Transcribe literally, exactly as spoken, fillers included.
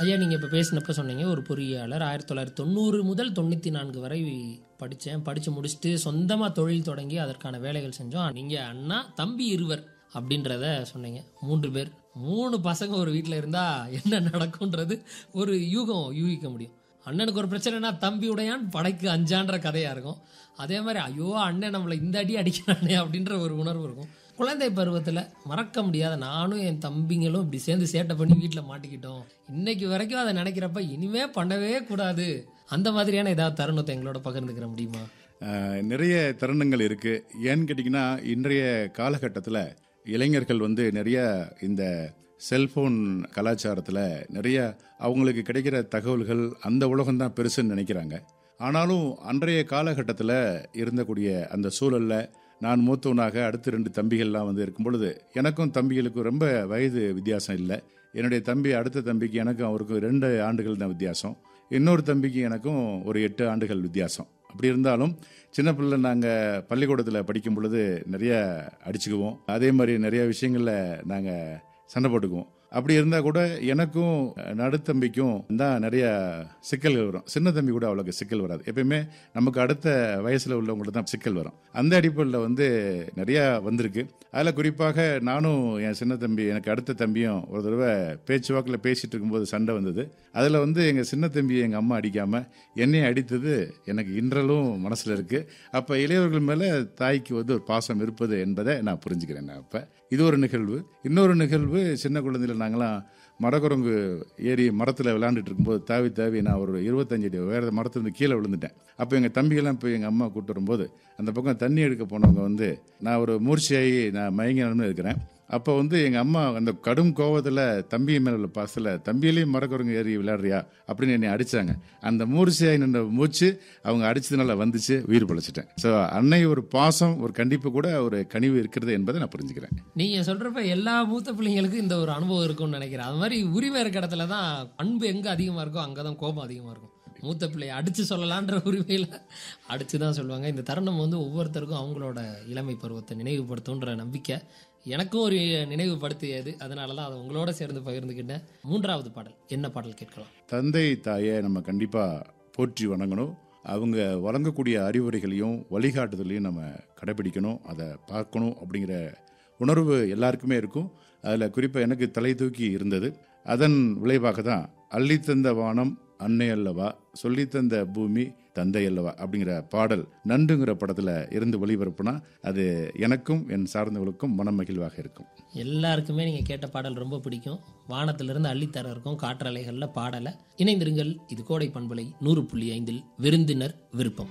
ஐயா, நீங்கள் இப்போ பேசினப்ப சொன்னீங்க ஒரு பொறியாளர் ஆயிரத்தி தொள்ளாயிரத்தி தொண்ணூறு முதல் தொண்ணூற்றி நான்கு வரை படித்தேன், படித்து முடிச்சுட்டு சொந்தமாக தொழில் தொடங்கி அதற்கான வேலைகள் செஞ்சோம். நீங்கள் அண்ணா தம்பி இருவர் அப்படின்றத சொன்னீங்க. மூன்று பேர், மூணு பசங்க ஒரு வீட்டில் இருந்தால் என்ன நடக்கும்ன்றது ஒரு யூகம் யூகிக்க முடியும். அண்ணனுக்கு ஒரு பிரச்சனைனா தம்பி உடையான் படைக்கு அஞ்சான்ற கதையாக இருக்கும். அதே மாதிரி ஐயோ அண்ணன் நம்மளை இந்த அடி அடிக்கிறானே அப்படின்ற ஒரு உணர்வு இருக்கும். குழந்தை பருவத்தில் மறக்க முடியாத, நானும் என் தம்பிங்களும் இப்படி சேர்ந்து சேட்டை பண்ணி வீட்டில் மாட்டிக்கிட்டோம், இன்னைக்கு வரைக்கும் அதை நினைக்கிறப்ப இனிமே பண்ணவே கூடாது, அந்த மாதிரியான ஏதாவது தருணத்தை எங்களோட பகிர்ந்துக்கிற முடியுமா? நிறைய தருணங்கள் இருக்குது. ஏன்னு கேட்டிங்கன்னா, இன்றைய காலகட்டத்தில் இளைஞர்கள் வந்து நிறைய இந்த செல்ஃபோன் கலாச்சாரத்தில் நிறைய அவங்களுக்கு கிடைக்கிற தகவல்கள் அந்த உலகம்தான் பெருசுன்னு நினைக்கிறாங்க. ஆனாலும் அன்றைய காலகட்டத்தில் இருந்தக்கூடிய அந்த சூழலில் நான் மூத்தவனாக அடுத்து ரெண்டு தம்பிகள்லாம் வந்து இருக்கும் பொழுது எனக்கும் தம்பிகளுக்கும் ரொம்ப வயது வித்தியாசம் இல்லை. என்னுடைய தம்பி அடுத்த தம்பிக்கு எனக்கும் அவருக்கும் ரெண்டு ஆண்டுகள் தான் வித்தியாசம். இன்னொரு தம்பிக்கு எனக்கும் ஒரு எட்டு ஆண்டுகள் வித்தியாசம். அப்படி இருந்தாலும் சின்ன பிள்ளை நாங்கள் பள்ளிக்கூடத்தில் படிக்கும் பொழுது நிறைய அடிச்சுக்குவோம். அதே மாதிரி நிறைய விஷயங்களில் நாங்கள் சண்டை போட்டுக்குவோம். அப்படி இருந்தால் கூட எனக்கும் நடுத்தம்பிக்கும் தான் நிறைய சிக்கல்கள் வரும். சின்ன தம்பி கூட அவ்வளோக்கு சிக்கல் வராது. எப்பயுமே நமக்கு அடுத்த வயசில் உள்ளவங்களுக்கு தான் சிக்கல் வரும். அந்த அடிப்படையில் வந்து நிறையா வந்திருக்கு. அதில் குறிப்பாக நானும் என் சின்ன தம்பி, எனக்கு அடுத்த தம்பியும் ஒரு தடவை பேச்சுவாக்கில் பேசிகிட்டு இருக்கும்போது சண்டை வந்தது. அதில் வந்து எங்கள் சின்ன தம்பி எங்கள் அம்மா அடிக்காமல் என்னையும் அடித்தது எனக்கு இன்றலும் மனசில் இருக்குது. அப்போ இளையவர்கள் மேலே தாய்க்கு வந்து ஒரு பாசம் இருப்பது என்பதை நான் புரிஞ்சுக்கிறேன். நான் அப்போ இது ஒரு நிகழ்வு. இன்னொரு நிகழ்வு, சின்ன குழந்தையில் நாங்களாம் மரக்குரங்கு ஏறி மரத்தில் விளையாண்டுட்டு இருக்கும்போது தாவி தாவி நான் ஒரு இருபத்தஞ்சு அடி வேறு மரத்துலேருந்து கீழே விழுந்துட்டேன். அப்போ எங்கள் தம்பிகள்லாம் போய் எங்கள் அம்மா கூப்பிட்டு வரும்போது அந்த பக்கம் தண்ணி எடுக்க போனவங்க வந்து நான் ஒரு மூர்ச்சியாகி நான் மயங்கி நடந்து இருக்கிறேன். அப்போ வந்து எங்கள் அம்மா அந்த கடும் கோவத்தில் தம்பி மேலே உள்ள பாசத்தில் தம்பியிலையும் மரக்குரங்கு ஏறி விளையாடுறியா அப்படின்னு என்னை அடித்தாங்க. அந்த மூர்ச்சியாகி நின்ற மூச்சு அவங்க அடித்ததுனால வந்துச்சு, உயிர் பழச்சிட்டேன். ஸோ அன்னை ஒரு பாசம், ஒரு கண்டிப்பு கூட ஒரு கனிவு இருக்கிறது என்பதை நான் புரிஞ்சுக்கிறேன். நீங்கள் சொல்கிறப்ப எல்லா மூத்த பிள்ளைங்களுக்கும் இந்த ஒரு அனுபவம் இருக்கும்னு நினைக்கிறேன். அது மாதிரி உரிமை இருக்க இடத்துல தான் அன்பு எங்கே அதிகமாக இருக்கோ அங்கே தான் கோபம் அதிகமாக இருக்கும். மூத்த பிள்ளையை அடித்து சொல்லலான்ற உரிமையில் அடித்து தான் சொல்லுவாங்க. இந்த தருணம் வந்து ஒவ்வொருத்தருக்கும் அவங்களோட இளமை பருவத்தை நினைவுபடுத்துன்ற நம்பிக்கை எனக்கும் ஒரு நினைவுபடுத்தியது. அதனால தான் அதை உங்களோட சேர்ந்து பகிர்ந்துக்கிட்டேன். மூன்றாவது பாடல் என்ன பாடல் கேட்கலாம்? தந்தை தாயை நம்ம கண்டிப்பாக போற்றி வணங்கணும். அவங்க வழங்கக்கூடிய அறிவுரைகளையும் வழிகாட்டுதலையும் நம்ம கடைபிடிக்கணும், அதை பார்க்கணும் அப்படிங்கிற உணர்வு எல்லாருக்குமே இருக்கும். அதில் குறிப்பாக எனக்கு தலை தூக்கி இருந்தது. அதன் விளைவாக தான் அள்ளித்தந்த வானம் அன்னை அல்லவா, சொல்லித்தந்த பூமி தந்தை அல்லவா அப்படிங்கிற பாடல் நண்டுங்கிற படத்தில் இருந்து ஒளிபரப்புனா அது எனக்கும் என் சார்ந்தவர்களுக்கும் மனம் மகிழ்வாக இருக்கும். எல்லாருக்குமே நீங்கள் கேட்ட பாடல் ரொம்ப பிடிக்கும். வானத்திலிருந்து அள்ளித்தர இருக்கும் காற்றலைகளில் பாடலை இணைந்திருங்கள். இது கோடை பண்பலை நூறு புள்ளி ஐந்தில் விருந்தினர் விருப்பம்.